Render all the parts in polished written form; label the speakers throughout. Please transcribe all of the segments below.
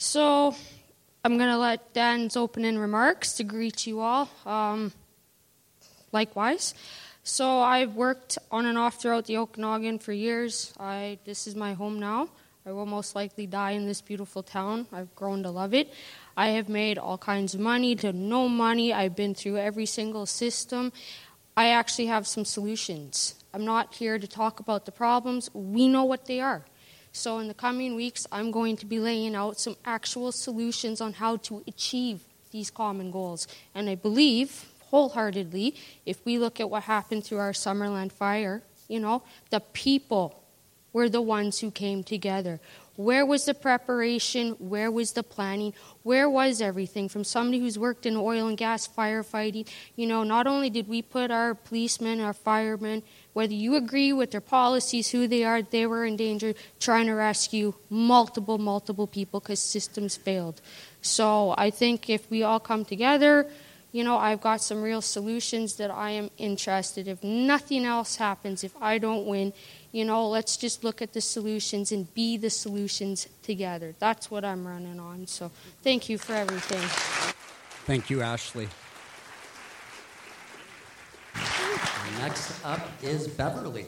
Speaker 1: So I'm going to let Dan's opening remarks to greet you all. Likewise. So I've worked on and off throughout the Okanagan for years. This is my home now. I will most likely die in this beautiful town. I've grown to love it. I have made all kinds of money to no money. I've been through every single system. I actually have some solutions. I'm not here to talk about the problems. We know what they are. So in the coming weeks, I'm going to be laying out some actual solutions on how to achieve these common goals. And I believe wholeheartedly, if we look at what happened through our Summerland fire, the people were the ones who came together. Where was the preparation? Where was the planning? Where was everything? From somebody who's worked in oil and gas firefighting, not only did we put our policemen, our firemen, whether you agree with their policies, who they are, they were in danger, trying to rescue multiple people because systems failed. So I think if we all come together, I've got some real solutions that I am interested. If nothing else happens, if I don't win, let's just look at the solutions and be the solutions together. That's what I'm running on. So thank you for everything.
Speaker 2: Thank you, Ashley.
Speaker 3: Next up is Beverly.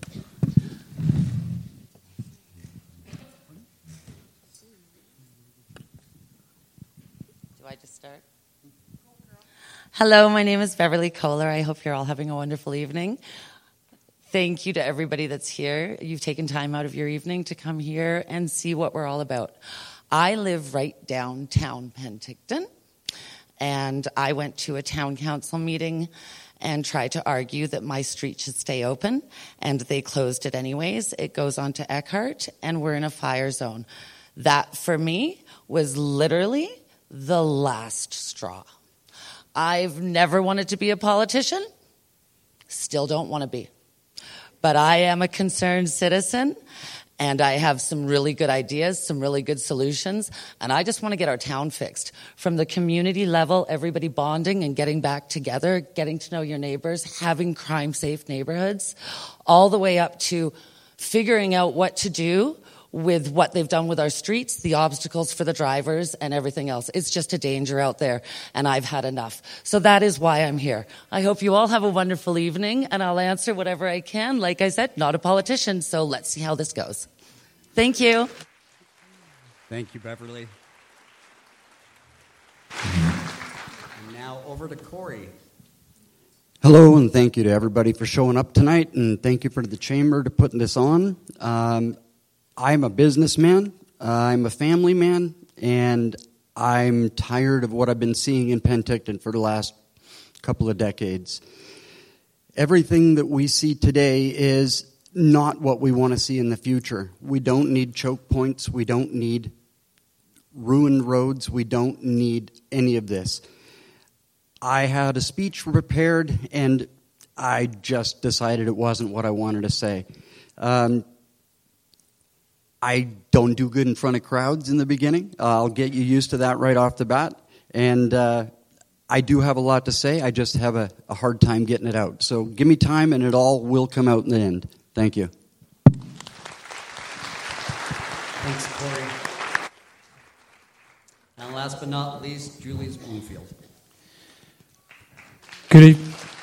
Speaker 4: Do I just start? Hello, my name is Beverly Kohler. I hope you're all having a wonderful evening. Thank you to everybody that's here. You've taken time out of your evening to come here and see what we're all about. I live right downtown Penticton, and I went to a town council meeting and tried to argue that my street should stay open, and they closed it anyways. It goes on to Eckhart, and we're in a fire zone. That, for me, was literally the last straw. I've never wanted to be a politician, still don't want to be. But I am a concerned citizen, and I have some really good ideas, some really good solutions, and I just want to get our town fixed. From the community level, everybody bonding and getting back together, getting to know your neighbors, having crime-safe neighborhoods, all the way up to figuring out what to do with what they've done with our streets, the obstacles for the drivers, and everything else. It's just a danger out there, and I've had enough. So that is why I'm here. I hope you all have a wonderful evening, and I'll answer whatever I can. Like I said, not a politician, so let's see how this goes. Thank you.
Speaker 2: Thank you, Beverly. And now over to Corey.
Speaker 5: Hello, and thank you to everybody for showing up tonight, and thank you for the chamber to putting this on. I'm a businessman, I'm a family man, and I'm tired of what I've been seeing in Penticton for the last couple of decades. Everything that we see today is not what we want to see in the future. We don't need choke points, we don't need ruined roads, we don't need any of this. I had a speech prepared, and I just decided it wasn't what I wanted to say. I don't do good in front of crowds in the beginning. I'll get you used to that right off the bat. And I do have a lot to say. I just have a hard time getting it out. So give me time, and it all will come out in the end. Thank you.
Speaker 3: Thanks, Corey. And last but not least, Julius Bloomfield.
Speaker 6: Good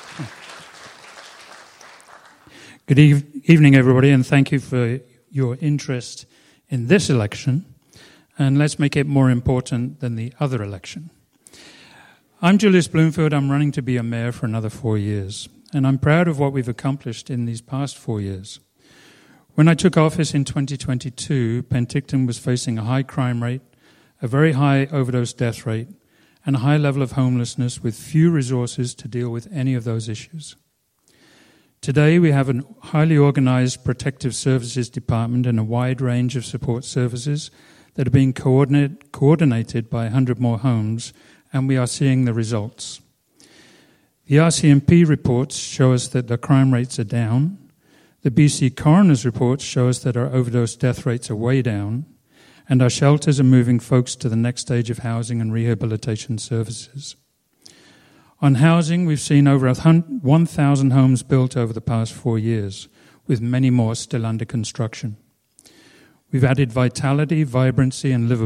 Speaker 6: evening, everybody, and thank you for your interest in this election, and let's make it more important than the other election. I'm Julius Bloomfield. I'm running to be a mayor for another 4 years, and I'm proud of what we've accomplished in these past 4 years. When I took office in 2022, Penticton was facing a high crime rate, a very high overdose death rate, and a high level of homelessness with few resources to deal with any of those issues. Today, we have a highly organized protective services department and a wide range of support services that are being coordinated by 100 more homes, and we are seeing the results. The RCMP reports show us that the crime rates are down. The BC Coroner's reports show us that our overdose death rates are way down, and our shelters are moving folks to the next stage of housing and rehabilitation services. On housing, we've seen over 1,000 homes built over the past 4 years, with many more still under construction. We've added vitality, vibrancy, and livability